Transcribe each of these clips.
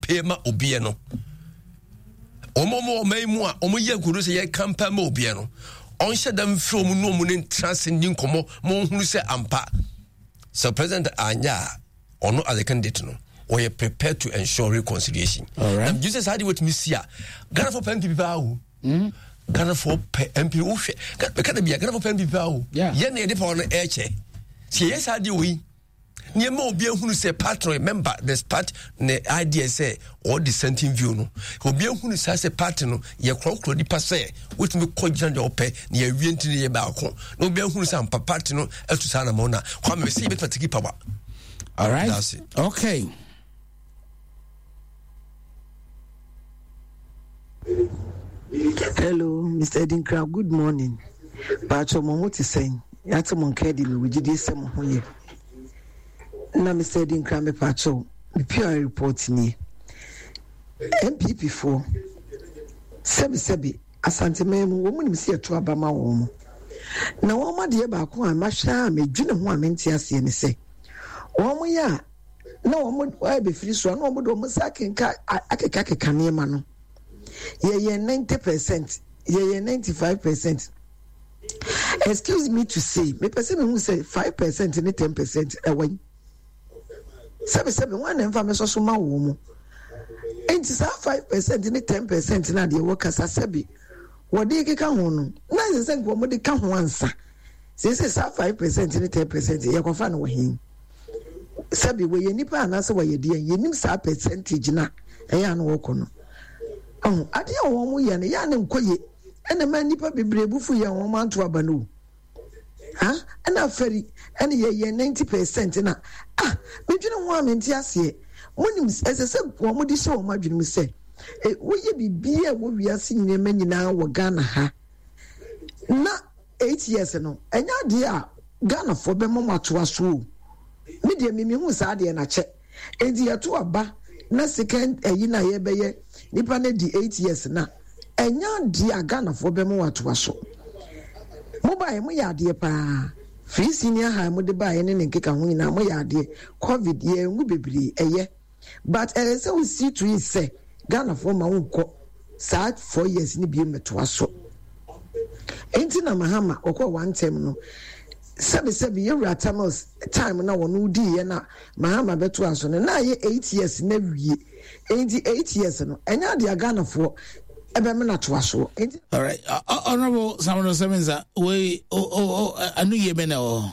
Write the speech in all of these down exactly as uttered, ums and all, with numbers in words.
campaign ma obie no omo mo maimu a omo ye kudo se ye campaign ma obie no on hye dem from no mu ne trans ndi nkomo mo hunu se ampa so president anya ono as a candidate no or you prepared to ensure reconciliation. All right. And Jesus had what me see. Ghana for pen people. Hmm. Ghana for M P. Ghana be Ghana for pen people. Yeah. Yen ne dey on air che. See yes had we. Near more be who say patron member this part ne idea say or dissenting view no. Who be who say say partner no ye crocro di passe which me ko gina de ope ne ye wienti ne ye ba ko. No be who say am party no e to sana mo na. Kwa me see bit fatiki power. All right. That's it. Okay. Hello, Mister Edinkra. Good morning. Pacho Momuti saying, Yata Monkedi, we did this some here. Now, Mister Edinkra, me Pacho, me pure report me. M P P four, Sebi Sebi, Asante Memu, woman, see a two Abama woman. Now, all my dear Baku, I'm a sham, me, Juna, one mentias, and say, oh, yeah, no one would be free, so no one would almost I can kaka can mano. Yeah, yeah, ninety percent. Yeah, yeah, ninety-five percent. Excuse me to say, me person who say five percent and ten percent away. Seven seven one and famous also my woman. And it's five percent and ten percent now the workers are sebi. What do you get on? Nine percent woman they come once. This is five percent and ten percent. You can find away him. Sebi where you nipa and answer where you dear, you need some percentage now. I am walking. Oh, I didn't want me and yan and quiet, and a man nipa be brave for your man to abanu. Huh? And a ferry, and ye ninety percent in a ah, but you don't want me to say. When as I said, one would show my dream say, will you be beer what we are seeing your many now or Ghana ha? Not eight years ago, and now dear Ghana for Bemoma to us who. Media me who's out there and I check, and the two abba. Na second eh yina ye beye nipa na di eight years na enya di Ghana for be mo wato aso mobile mo ya de pa free senior high mo de ba ye ne nkeka ho ina mo ya de covid ye ngu bebiri eye but eh say we see to it say Ghana for ma wonko sa four years ni bi meto aso enti na mahama okọ one time no Sebi sebi ye ratamos time na wonu di ye na mahama beto aso na ye eight years na wie enti eight years no enya de Ghana for ebe me na to aso. All right, uh, honorable Samuel Semenza, we oh oh oh anu ye be na o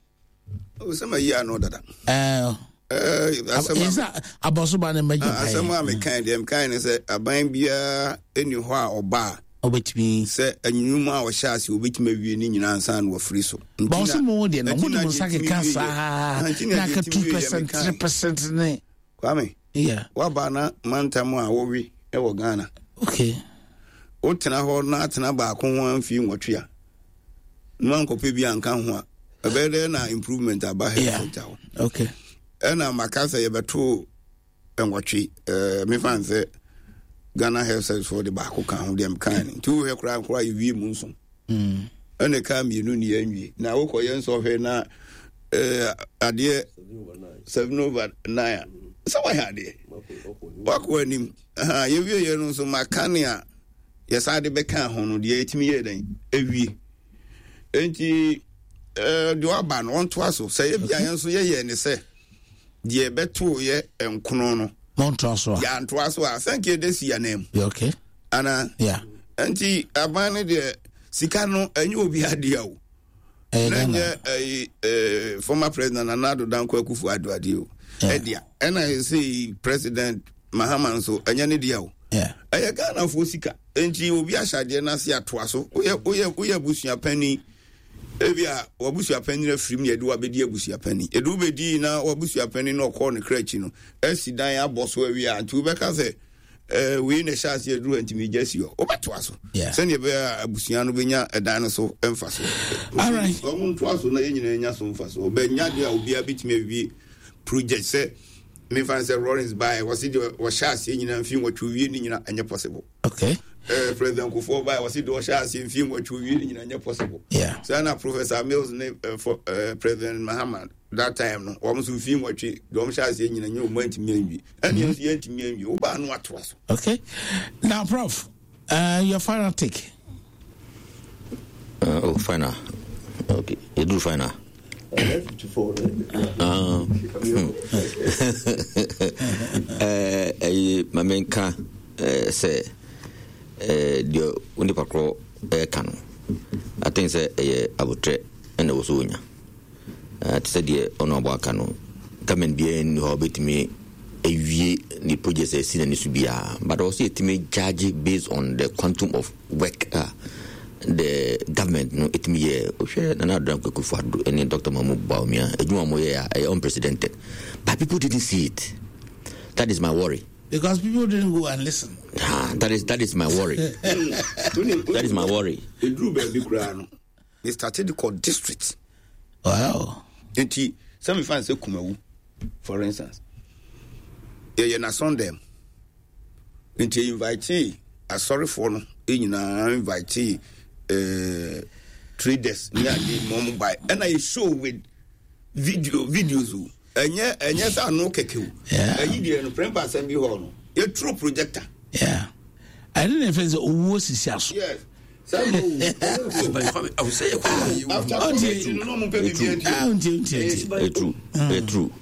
o sama ye anu dada eh eh asema is that abosoba na maji asema me kan dem kan say aban bia eni ho a oba obetimi se anyuma a wo hyase obetimi awie ni nyina ansa na wafiri so ba so mo de no mo de sake kansa na ka two percent three percent ne kwame yeah wa ba na mantam a wo wi e wo Ghana okay o tena ho na tena ba ko ho amfi nwotwe a no ankope bi anka ho a ebede na improvement aba he so okay ena makasa ye beto enwotwe eh me fan say Ghana Health Service for the back can them kind. Two hair cry cry you munson. Mm. And they come you ni envy. Now woko yen so he na uh adie seven over nine. So why had it? Walk when him ah you ye no so makania yes I de beka ho no de etimi ye den ewie. Enti eh do aba no on to aso say bia yen so ye ye ne say de beto ye enkono no Montroso. Yeah, and Twaso, I thank you this your name. You okay? Anna, yeah. Auntie, I banned the Sicano, and you will be a deal. And a former president, Anado Danko Kufu Adio. Edia, and I say President Mahaman, so a yanny deal. Yeah. I got a Fusika, and she will be a Shadiana Sia Twaso. We have, we have, we have bush your penny. Evia, or bush your penny from you do a bedia bush your penny. A do be di now or bush your penny no corner cretchino. As she die, boss where we are, two back as a we in a chance you do and to me just you. Oh, but was yeah. Send you bear a busiano benya a dinosaur emphasis. All right. Someone twas on the engine and some fast. Or Benyadia will be a bit maybe project say. Me fancy Rollins by was it was chassis in and film what you reading and you're possible. Okay. Uh, President Kufuor by was it was chassis in film what you reading and you're possible. Yeah. So now Professor Mills name uh, for uh, President Mahaman that time no almost film what we don't share say nyina nyo moment me and you yent me you ba no atwas. Okay, now Prof, uh your final take. Uh, oh final okay you do final uh eh my main ka say eh the uni pakro eh kanu I think say eh abutre and was unya at said the honorable kanu come and be in hobbit me a vie ni projects a sin to be but also it may judge based on the quantum of work uh, the government no it me share another ku fadu any Doctor Mamu Baumia ejuma moye unprecedented but people didn't see it. That is my worry because people didn't go and listen. Ah, that is that is my worry. That is my worry. The drew baby grano they started to call district. Wow. Enti some fans say Kumawu for instance yeah na son them enti invite a sorry for no nyina invite uh, traders near the mom buy and I show with video videos enye enye sa no keke yeah ayi de no prempa assembly hall no a true projector yeah I don't know if it's owo sisi aso yes some I will say after no mo pe be true true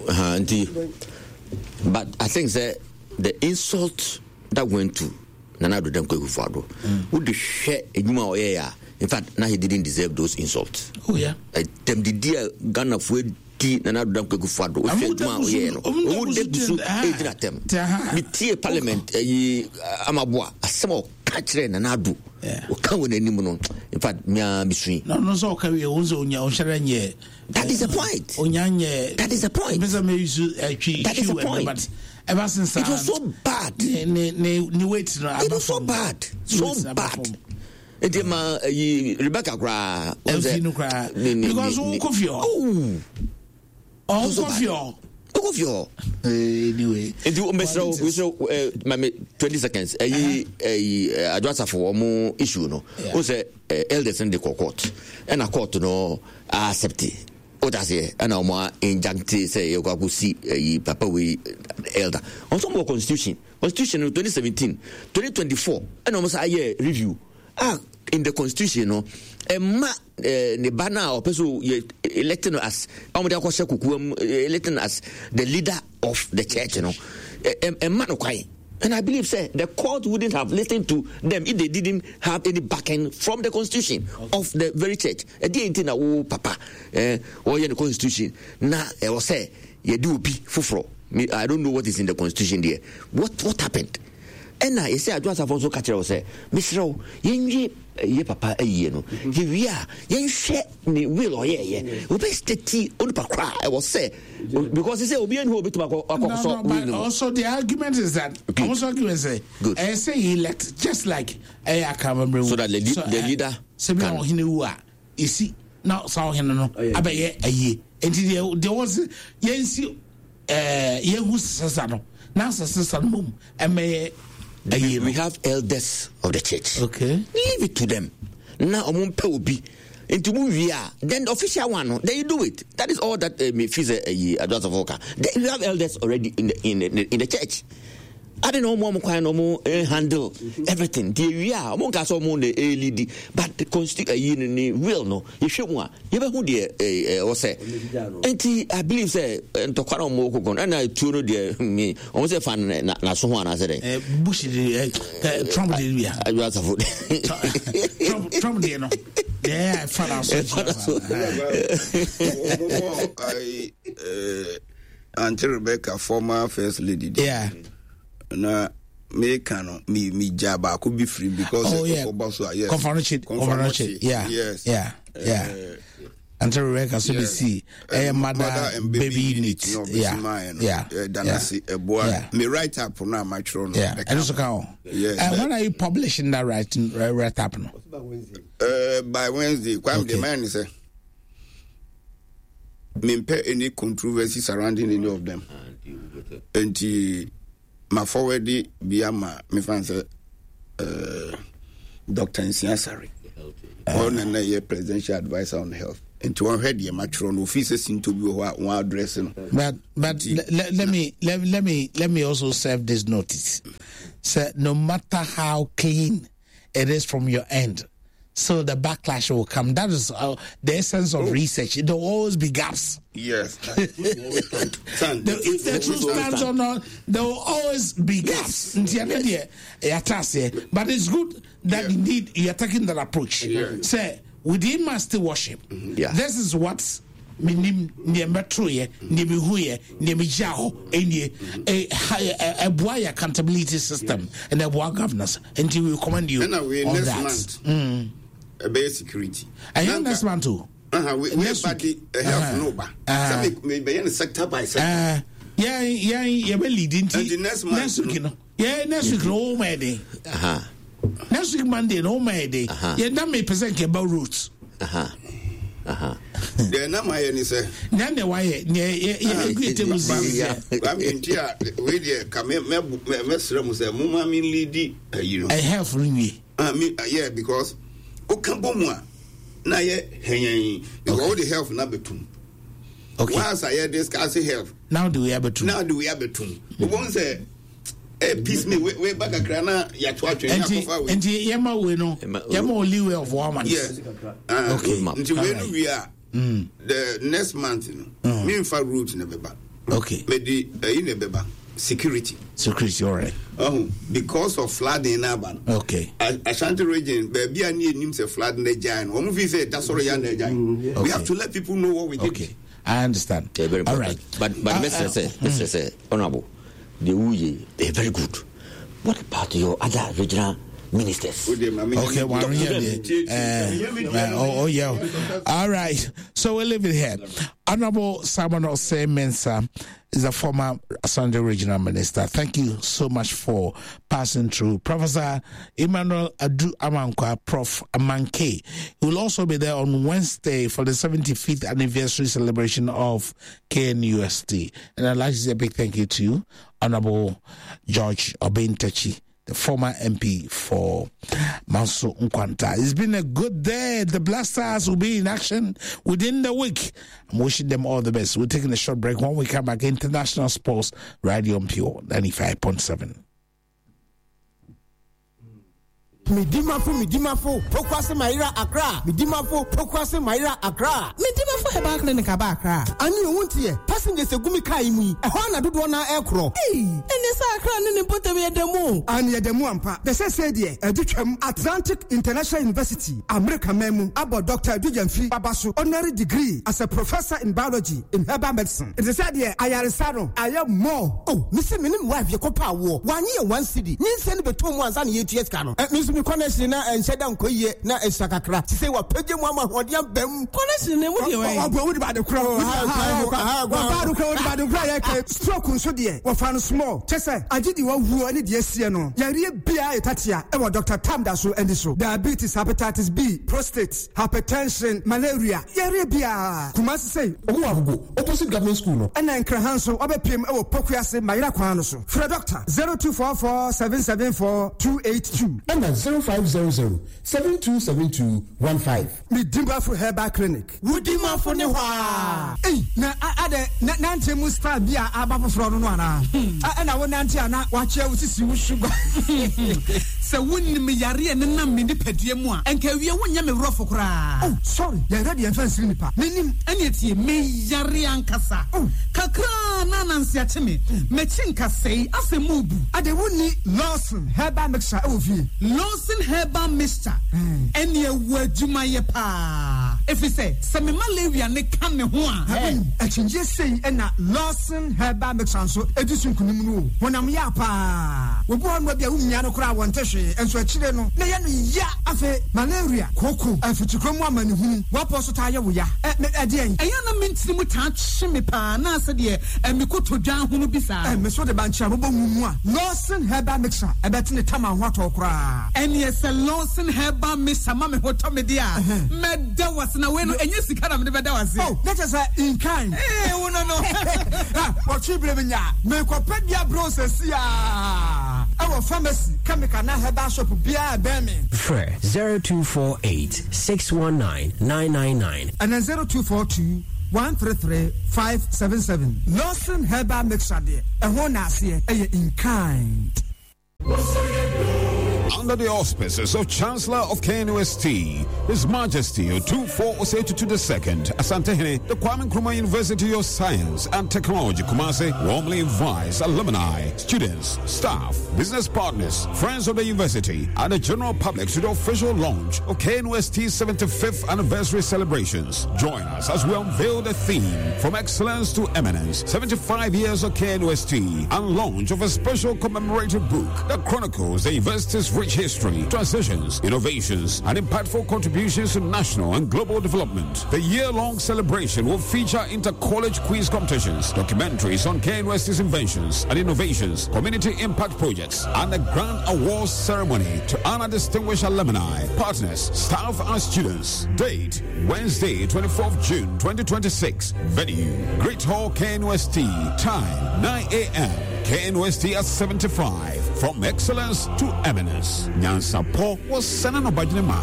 but I think that the insult that went to Nana Addo Dankwa Akufo-Addo who the share ejuma oya in fact now he didn't deserve those insults. Oh yeah them the dear Ghana for di Nana Addo Dankwa Akufo-Addo o share ejuma oya no o de so e dira tem mi tie parliament eh amaboa asem o ka kire Nana Addo o ka won anim no in fact me bisui no no so ka we wonzo onya o share nye that is the point onya nye that is the point me say me use atwi that is the point. Ever since it was so bad. Ne ne ne wait no. It was so bad. So bad. Ede ma Rebecca kra. Enfinu kra. Because who coffee? Oh. Oh coffee. Oh coffee. Anyway. Ede Mister Mister my twenty seconds. Eh eh adwasa for mo issue no. O say elders in the court. And a court no accept it. O da say and o mo injunctive say you go see eh papa we elder on some more constitution constitution in twenty seventeen twenty twenty-four and almost a year review ah in the constitution no e ma ne bana or person elected as amode akose kuku elected as the leader of the church you know e ma no kwai. And I believe, say, the court wouldn't have listened to them if they didn't have any backing from the constitution okay. of the very church. I didn't think, oh, Papa, eh, or in the constitution. Now, I was say, you do be fufro. I don't know what is in the constitution there. What what happened? And I say, I just have also catch it. I say, Mister O, ye ye Papa, eh, you know, we are, ye share me will or ye, ye. We best tea on the cry. I was say, because he said, Obi and Hobi to but also the argument is that, okay. also argument say, good. I say he elect just like I can't remember. So that the, so, the leader, Semi on Hinua, you see, now saw him no, about ye a ye, and there was ye see, eh, ye who's Sasano, now Sasano, and may. We, we have elders of the church. Okay. Leave it to them. Now, I'm will be into movie. Then the official one, then you do it. That is all that uh, me feels a advance of Oka. Then you have elders already in the in the, in the church. I don't know more no more handle everything. The we are among us all the lead, but the constitution will no. You should one. You ever who the or say. And I believe say and to quite more and I told the me almost a fan na so one as a bush Trump did I was a food. Trump did no. Yeah, I found out. I Auntie Rebecca, former first lady. Yeah. Na me kano me me jaba could be free because oh, yeah. yes. Confirmation, confirmation, yeah, yes, yeah, yeah. Uh, Until Rebecca, so we see a mother and baby unit, no, yeah, mine, yeah, Danasi, a boy, yeah. Me write up now, my throne, yeah, and also count. Yes. And when are you publishing that writing right up now? Uh, by Wednesday, quite the man is a. Me any controversy surrounding any of them, and the. My forwardy Biama, me fancy uh, Doctor Nsiasari, one and a year presidential advisor on health. into one head ye matron offices into you one addressing. But but let, let me let, let me let me also serve this notice. So no matter how clean it is from your end, so the backlash will come. That is uh, the essence of oh. research. There will always be gaps. Yes. the, if the truth stands or not, there will always be gaps. Yes. But it's good that yeah. indeed you are taking that approach. Yeah. Say, within master worship, mm-hmm. yeah. this is what minim near metro ye near me huye near me jao any a a boy accountability system and a boy governance until we recommend you on that. Mm. A basic security. I am next month too. Uh-huh. We have body health no ba. Maybe in sector by sector. Yeah, yeah, yeah. Well, leading to next month. Next week, no. Yeah, next week, no my day. Uh-huh. Next week Monday, no my day. Yeah, that may present about roots. Uh-huh. Uh-huh. Then na my any say. Then the why yeah yeah agree to was yeah. I mean tia we dey come me me srem say mo ma me lead you know. I have really. I mean yeah because o kan bo mu a na ye henyan because all the health na betum. Okay. Once I hear discuss health. Now do we have betum? Now do we have betum? We won't say eh peace me we back akrana ya to atwe ya kofa we. And yema we no. Yema only way of woman. Yes. Uh, okay. Until when we are mm. the next month you know. Me fa route na beba. Okay. Me di eh na beba. Security. Security, all right. Oh, because of flooding in Aban. Okay. Ashanti region, baby, I need him to flood in the giant. One movie said that's all you giant. We have to let people know what we did. Okay, I understand. Yeah, very all right. But but uh, Mister Uh, say, Mister Mm. say, Honorable, the Uye, they're very good. What about your other regional ministers? Okay, one here. Uh, uh, oh, oh, yeah. All right. So we'll leave it here. Honorable Simon Osei Mensah is a former Asante Regional Minister. Thank you so much for passing through. Professor Emmanuel Adu Amankwa, Prof Amanke, who will also be there on Wednesday for the seventy-fifth anniversary celebration of K N U S T. And I'd like to say a big thank you to you, Honorable George Obeintechi, the former M P for Manso Nkwanta. It's been a good day. The Blasters will be in action within the week. I'm wishing them all the best. We're taking a short break. When we come back, International Sports Radio on Pure ninety-five point seven. Midimafo, Midimafo, Pokwase Maira Accra. Midimafo, Pokwase Maira Accra. Midimafo Heba Clinic Aba Accra. Ani wontie passengers egumi kai mu. Ehwa na dodo na ekro. Hey, ene sa Accra ne nimpote we demo. Ani ye demo ampa. The say say there, edutwam Atlantic International University, America memu, abo Doctor Edujamfi Babaso, honorary degree as a professor in biology in herbal medicine. It is said there, ayaresano, I am more. Oh, Mister Minim wife yekopa wo. One year one city. Nin send beto mo ansa ne yetu kano. Mi connection na ensheda nkoye na esakakra ti say wa page mu ama hodiam bam connection ne wo de wai wa wo de ba de kra wa ba do kra wo de ba do kra ya ka stroke nso de wa fa no small chese agidi wa hu ani de asie no yare bia etatia e wa Doctor Tamda so endi so diabetes, hepatitis B, prostate, hypertension, malaria yare bia kuma say owo agogo opposite government school no and nkra hanso obepiem e wo pokuase mayira kwan no so for doctor zero two four four seven seven four two eight two and zero five zero zero seven two seven two one five. Midimafo Herbal Clinic. Wudimafo ne hwa. Hey, na ade na nante mu star bia aba foforo no no ana. A na wo nante ana wa che wo sisi wo sugar. Se wonnim yare ne nam me nipadua mu a enka wie wonya me wrofo kra. Oh, sorry. Ya ready en fancy nipa. Menim ene tie me yare ankasa. Kakra na nansi ache me. Me chinka sei asemubu. Ade woni Lawson Herbal Mixture e wo vie. Lawson Herbal Mixture. Ene wadwuma ye pa. If you say se me malaria ne ka me ho a. A chinje sei na Lawson Herbal Mixture so edisun kunum no. Wonam ya pa. Wo bo no bia wumia no kra wonte hwe enso akire no. Na ye no ya afa malaria koko afitikromu amane hu. Wa poso ta ye wo ya. E de en. Eya na mentini mu ta hwe me pa na se de e me kotodwan ho no bisa. E me so de bancha bo bo mu a. Lawson Herbal Mixture e betine tama ho to kra. And yes, a Lawson Herbal Mixture mama ho to me dia. Me da was na we no enye sika na me be da was. Oh, that is in kind. Eh, wo no no. Ah, what you believe in ya? Me ko pedia bro se sia. ɛwɔ pharmacy chemical na herbal shop biara bɛn me. Frɛ zero two four eight six one nine nine nine nine and then zero two four two one three three five seven seven. Lawson herbal mixture deɛ ɛho na aseɛ ɛyɛ in kind. Under the auspices of Chancellor of K N U S T, His Majesty Otumfuo Osei-Tutu the Second, Asantehene, the Kwame Nkrumah University of Science and Technology, Kumasi, warmly invites alumni, students, staff, business partners, friends of the university, and the general public to the official launch of K N U S T's seventy-fifth anniversary celebrations. Join us as we unveil the theme From Excellence to Eminence, seventy-five years of K N U S T, and launch of a special commemorative book that chronicles the university's rich history, transitions, innovations, and impactful contributions to national and global development. The year-long celebration will feature inter-college quiz competitions, documentaries on K N U S T's inventions and innovations, community impact projects, and a grand awards ceremony to honor distinguished alumni, partners, staff, and students. Date, Wednesday, twenty-fourth of June, twenty twenty-six. Venue, Great Hall, K N U S T. Time, nine a.m. K N U S T at seventy-five. From excellence to eminence. Nyansa Po was sending a bajinema.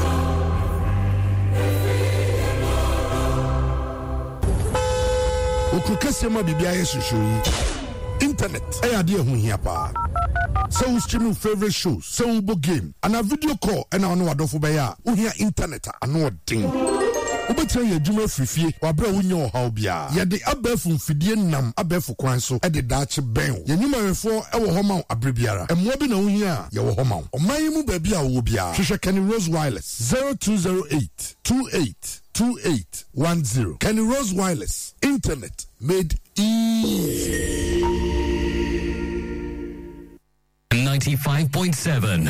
Ukukasema bibia yesu shuri. Internet. Aya dia hu hia pa. So we stream favorite shows. So we book game. And a video call. And I know adofo beya. We hear internet. I know a thing. Ubetire ye dwuma frifie wabra wonyo haw bia ye de abafu mfidie nam abafu kwan so e de daache ben ye nyumarefo e wo homa abrebiara emmo bi na wohia ye wo homa oman mu ba bia wo bia hwehwe Kenny Rose Wireless zero two zero eight two eight two eight one zero. Kenny Rose Wireless, internet made easy. ninety-five point seven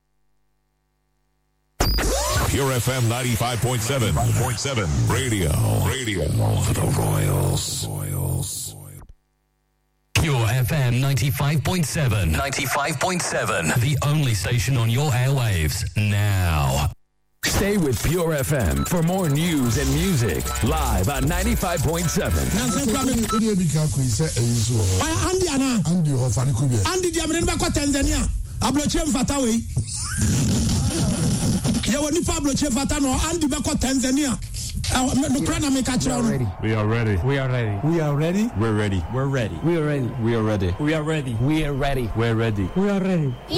Pure F M ninety-five point seven. Radio. Radio. For the Royals. Royals. Pure F M ninety-five point seven. ninety-five point seven. The only station on your airwaves now. Stay with Pure F M for more news and music. Live on ninety-five point seven. Andy Anna. Andy Hofani Kubia. Andy Diamond Bako Tanzania. Abloche Mfatawe. Yawa ni Pablo Chefatano Andy Bako Tanzania. We are ready. We are ready. We are ready. We're ready. We're ready. We are ready. We are ready. We are ready. We are ready. We're ready. We are ready.